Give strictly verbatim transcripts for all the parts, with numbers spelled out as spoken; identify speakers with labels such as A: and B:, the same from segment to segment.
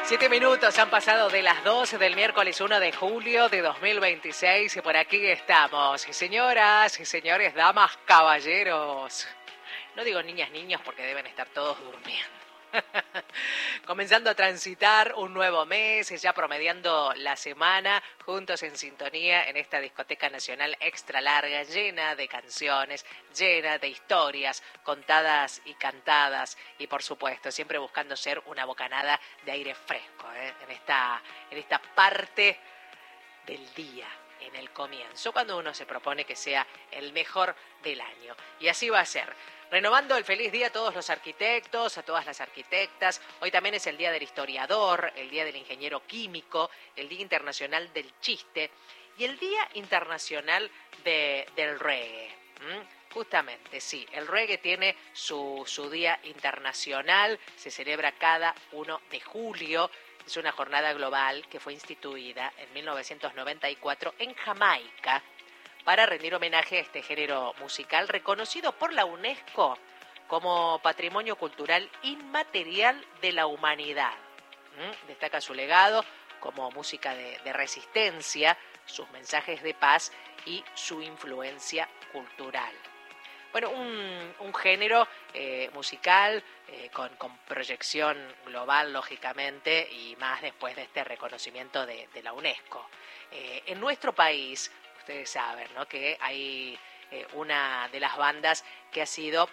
A: Siete minutos han pasado de las doce del miércoles uno de julio de dos mil veintiséis y por aquí estamos. Señoras y señores, damas, caballeros. No digo niñas, niños porque deben estar todos durmiendo. Comenzando a transitar un nuevo mes, ya promediando la semana, juntos en sintonía en esta discoteca nacional extra larga, llena de canciones, llena de historias contadas y cantadas y por supuesto siempre buscando ser una bocanada de aire fresco, ¿eh? en esta, en esta parte del día, en el comienzo, cuando uno se propone que sea el mejor del año. Y así va a ser. Renovando el feliz día a todos los arquitectos, a todas las arquitectas. Hoy también es el Día del Historiador, el Día del Ingeniero Químico, el Día Internacional del Chiste y el Día Internacional de, del Reggae. ¿Mm? Justamente, sí, el reggae tiene su, su Día Internacional, se celebra cada uno de julio. Es una jornada global que fue instituida en mil novecientos noventa y cuatro en Jamaica, para rendir homenaje a este género musical reconocido por la UNESCO como Patrimonio Cultural Inmaterial de la Humanidad. ¿Mm? Destaca su legado como música de, de resistencia, sus mensajes de paz y su influencia cultural. Bueno, un, un género eh, musical eh, con, con proyección global, lógicamente, y más después de este reconocimiento de, de la UNESCO. Eh, en nuestro país, ustedes saben, ¿no?, que hay eh, una de las bandas que ha sido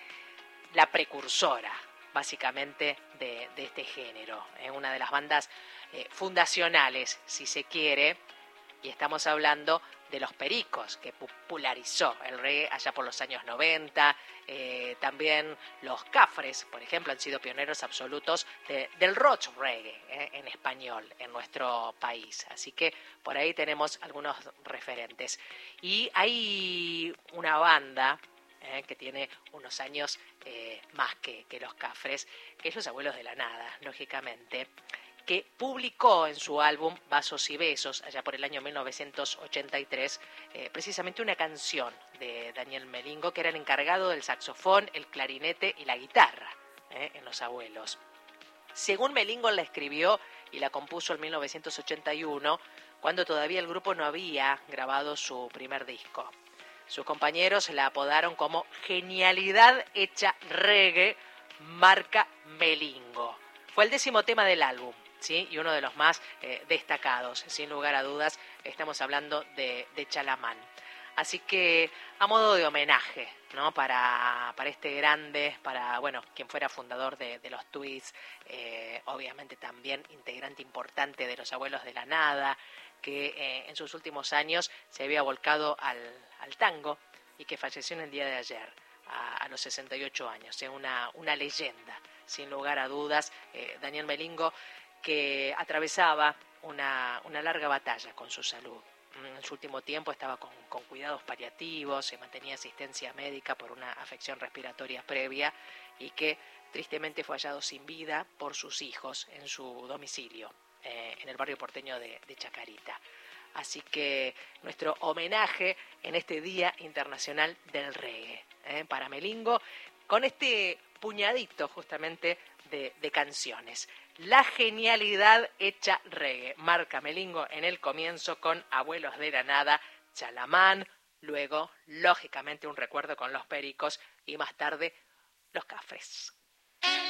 A: la precursora, básicamente, de, de este género. Es una de las bandas eh, fundacionales, si se quiere, y estamos hablando de Los Pericos, que popularizó el reggae allá por los años noventa. Eh, también Los Cafres, por ejemplo, han sido pioneros absolutos de, del rock reggae eh, en español en nuestro país. Así que por ahí tenemos algunos referentes. Y hay una banda eh, que tiene unos años eh, más que, que Los Cafres, que es Los Abuelos de la Nada, lógicamente, que publicó en su álbum Vasos y Besos, allá por el año mil novecientos ochenta y tres, eh, precisamente una canción de Daniel Melingo, que era el encargado del saxofón, el clarinete y la guitarra eh, en Los Abuelos. Según Melingo la escribió y la compuso en mil novecientos ochenta y uno, cuando todavía el grupo no había grabado su primer disco. Sus compañeros la apodaron como Genialidad Hecha Reggae, marca Melingo. Fue el décimo tema del álbum, ¿sí? Y uno de los más eh, destacados, sin lugar a dudas, estamos hablando de, de Chalamán. Así que a modo de homenaje, ¿no?, para, para este grande, para, bueno, quien fuera fundador de, de los Twists, eh, obviamente también integrante importante de Los Abuelos de la Nada, que eh, en sus últimos años se había volcado al, al tango y que falleció en el día de ayer, a, a los sesenta y ocho años, ¿eh? una, una leyenda, sin lugar a dudas, eh, Daniel Melingo, que atravesaba una, una larga batalla con su salud. En su último tiempo estaba con, con cuidados paliativos, se mantenía asistencia médica por una afección respiratoria previa y que tristemente fue hallado sin vida por sus hijos en su domicilio, eh, en el barrio porteño de, de Chacarita. Así que nuestro homenaje en este Día Internacional del Reggae, eh, para Melingo, con este puñadito justamente de, de canciones. La Genialidad Hecha Reggae, marca Melingo en el comienzo con Abuelos de la Nada, Chalamán, luego, lógicamente, un recuerdo con Los Pericos y más tarde, Los Cafres.